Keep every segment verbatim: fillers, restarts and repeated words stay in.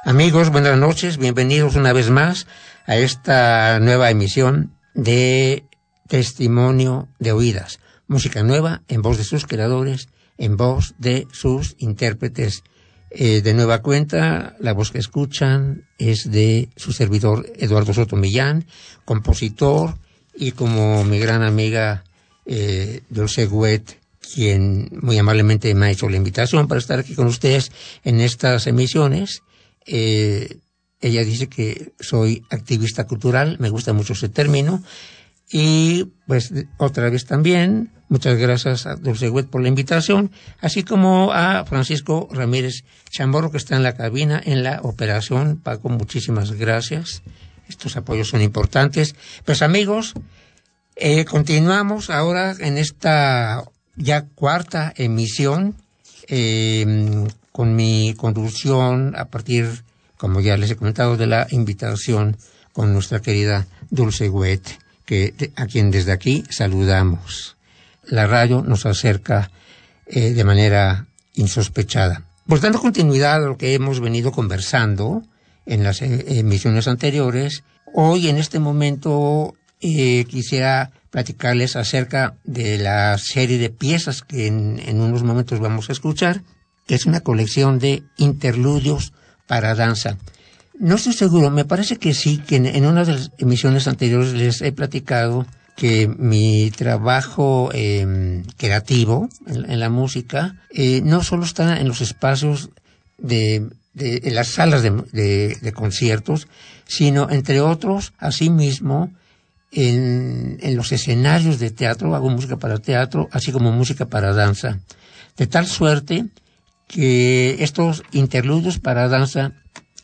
Amigos, buenas noches, bienvenidos una vez más a esta nueva emisión de Testimonio de Oídas, música nueva en voz de sus creadores, en voz de sus intérpretes. Eh, de nueva cuenta, la voz que escuchan es de su servidor Eduardo Soto Millán, compositor, y como mi gran amiga eh, Dulce Huet, quien muy amablemente me ha hecho la invitación para estar aquí con ustedes en estas emisiones. Eh, ella dice que soy activista cultural, me gusta mucho ese término, y pues otra vez también muchas gracias a Dulce Huet por la invitación, así como a Francisco Ramírez Chamorro, que está en la cabina en la operación. Paco, muchísimas gracias, estos apoyos son importantes. Pues amigos, eh, continuamos ahora en esta ya cuarta emisión eh, con mi conducción a partir, como ya les he comentado, de la invitación con nuestra querida Dulce Huet, que, a quien desde aquí saludamos. La radio nos acerca eh, de manera insospechada. Pues dando continuidad a lo que hemos venido conversando en las eh, emisiones anteriores, hoy en este momento eh, quisiera platicarles acerca de la serie de piezas que en, en unos momentos vamos a escuchar, que es una colección de interludios para danza. No estoy seguro, me parece que sí, que en, en una de las emisiones anteriores les he platicado que mi trabajo eh, creativo en, en la música eh, no solo está en los espacios de, de en las salas de, de, de conciertos, sino entre otros, asimismo, en, en los escenarios de teatro. Hago música para teatro, así como música para danza, de tal suerte que estos interludios para danza,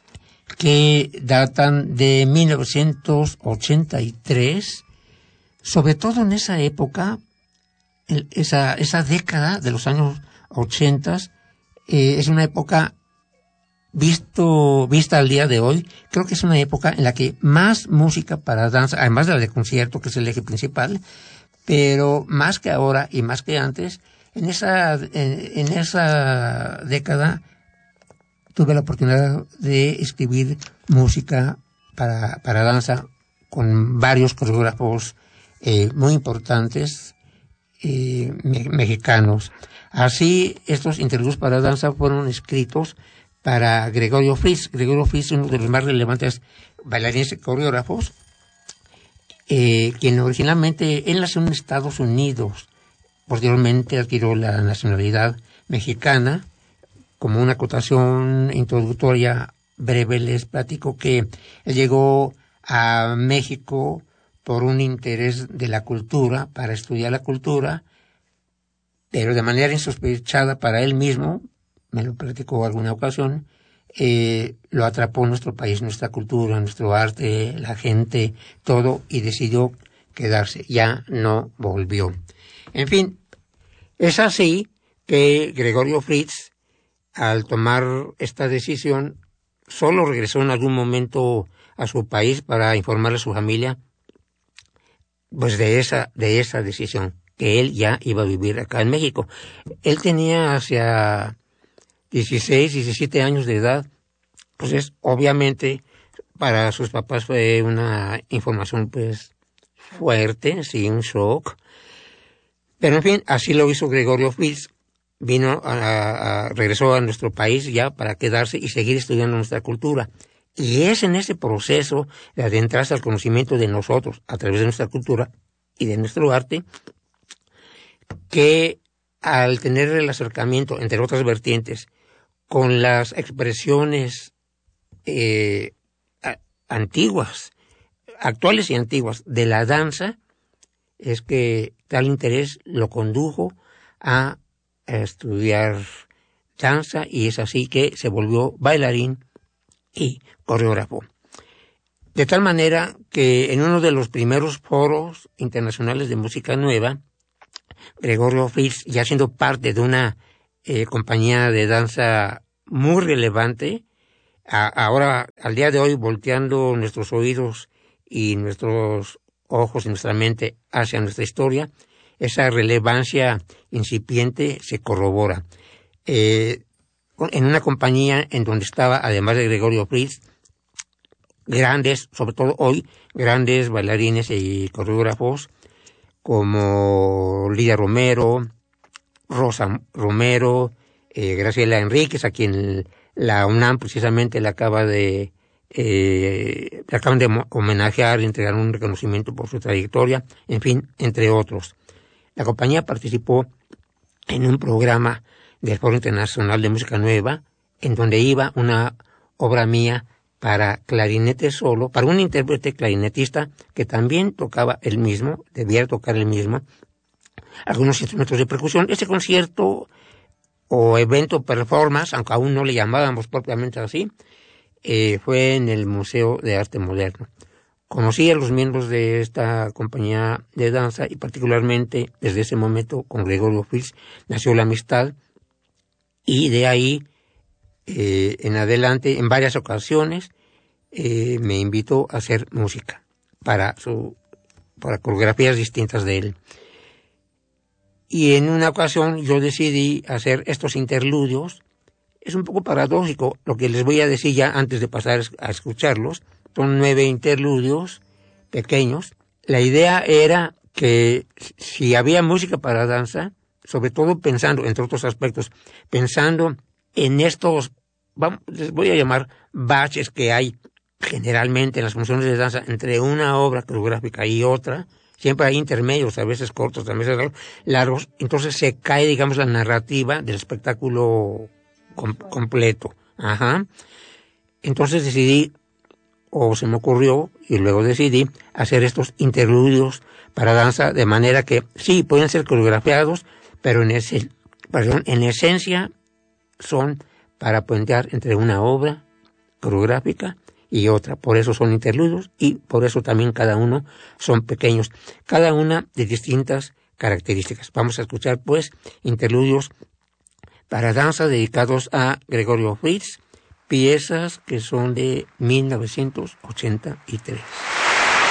que datan de mil novecientos ochenta y tres, sobre todo en esa época, esa, esa década de los años ochenta, eh, es una época visto, vista al día de hoy, creo que es una época en la que más música para danza, además de la de concierto, que es el eje principal, pero más que ahora y más que antes, en esa, en, en esa década tuve la oportunidad de escribir música para, para danza con varios coreógrafos eh, muy importantes eh, me, mexicanos. Así, estos interludios para danza fueron escritos para Gregorio Fritz. Gregorio Fritz, uno de los más relevantes bailarines y coreógrafos, eh, quien originalmente, él nació en Estados Unidos, posteriormente adquirió la nacionalidad mexicana. Como una acotación introductoria breve, les platico que él llegó a México por un interés de la cultura, para estudiar la cultura, pero de manera insospechada para él mismo, me lo platicó alguna ocasión, eh, lo atrapó nuestro país, nuestra cultura, nuestro arte, la gente, todo, y decidió quedarse. Ya no volvió. En fin, es así que Gregorio Fritz, al tomar esta decisión, solo regresó en algún momento a su país para informarle a su familia pues de esa, de esa decisión, que él ya iba a vivir acá en México. Él tenía hacia dieciséis, diecisiete años de edad, pues es, obviamente para sus papás fue una información pues fuerte, sí, un shock. Pero en fin, así lo hizo Gregorio Fritz. Vino a, a, regresó a nuestro país ya para quedarse y seguir estudiando nuestra cultura. Y es en ese proceso de adentrarse al conocimiento de nosotros a través de nuestra cultura y de nuestro arte, que al tener el acercamiento, entre otras vertientes, con las expresiones eh, a, antiguas, actuales y antiguas de la danza, es que tal interés lo condujo a a estudiar danza, y es así que se volvió bailarín y coreógrafo. De tal manera que en uno de los primeros foros internacionales de música nueva, Gregorio Fritz, ya siendo parte de una eh, compañía de danza muy relevante, a, ahora al día de hoy volteando nuestros oídos y nuestros ojos y nuestra mente hacia nuestra historia, esa relevancia incipiente se corrobora. Eh, en una compañía en donde estaba, además de Gregorio Fritz, grandes, sobre todo hoy, grandes bailarines y coreógrafos como Lidia Romero, Rosa Romero, eh, Graciela Enríquez, a quien la UNAM precisamente le acaba de eh, le acaban de homenajear y entregar un reconocimiento por su trayectoria, en fin, entre otros. La compañía participó en un programa del Foro Internacional de Música Nueva, en donde iba una obra mía para clarinete solo, para un intérprete clarinetista que también tocaba el mismo, debía tocar el mismo, algunos instrumentos de percusión. Ese concierto o evento performance, aunque aún no le llamábamos propiamente así, eh, fue en el Museo de Arte Moderno. Conocí a los miembros de esta compañía de danza y particularmente desde ese momento con Gregorio Fritz nació la amistad, y de ahí eh, en adelante en varias ocasiones eh, me invitó a hacer música para su para coreografías distintas de él. Y en una ocasión yo decidí hacer estos interludios. Es un poco paradójico lo que les voy a decir ya antes de pasar a escucharlos. Son nueve interludios pequeños. La idea era que si había música para danza, sobre todo pensando, entre otros aspectos, pensando en estos, vamos, les voy a llamar baches que hay generalmente en las funciones de danza entre una obra coreográfica y otra. Siempre hay intermedios, a veces cortos, a veces largos. Entonces se cae, digamos, la narrativa del espectáculo com- completo. Ajá. Entonces decidí, o se me ocurrió, y luego decidí hacer estos interludios para danza, de manera que sí, pueden ser coreografiados, pero en, ese, perdón, en esencia son para puentear entre una obra coreográfica y otra. Por eso son interludios y por eso también cada uno son pequeños, cada una de distintas características. Vamos a escuchar pues interludios para danza dedicados a Gregorio Fritz, piezas que son de mil novecientos ochenta y tres.